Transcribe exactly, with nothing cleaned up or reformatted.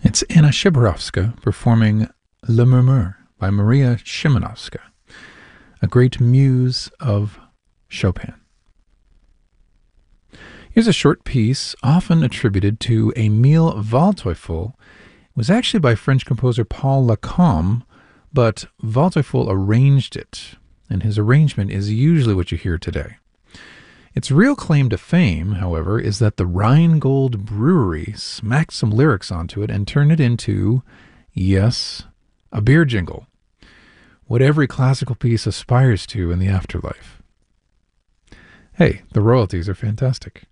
It's Anna Szyborowska performing Le Murmure by Maria Szymanowska, a great muse of Chopin. Here's a short piece often attributed to Émile Waldteufel. It was actually by French composer Paul Lacombe, but Waldteufel arranged it, and his arrangement is usually what you hear today. Its real claim to fame, however, is that the Rheingold Brewery smacked some lyrics onto it and turned it into, yes, a beer jingle, what every classical piece aspires to in the afterlife. Hey, the royalties are fantastic.